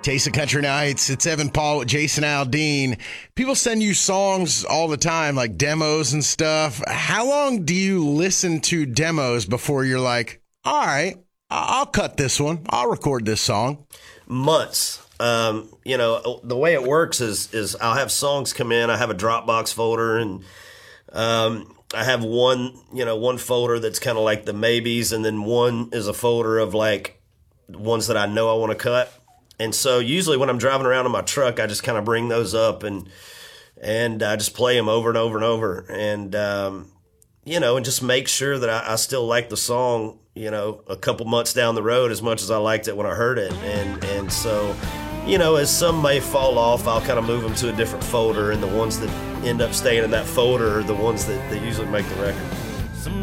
Taste of Country Nights. It's Evan Paul with Jason Aldean. People send you songs all the time, like demos and stuff. How long do you listen to demos before you're like, all right, I'll cut this one. I'll record this song? Months. The way it works is I'll have songs come in. I have a Dropbox folder, and I have one folder that's kind of like the maybes, and then one is a folder of like ones that I know I want to cut. And so usually when I'm driving around in my truck, I just kind of bring those up and I just play them over and over and over. And, and just make sure that I still like the song, a couple months down the road as much as I liked it when I heard it. And so, as some may fall off, I'll kind of move them to a different folder. And the ones that end up staying in that folder are the ones that usually make the record.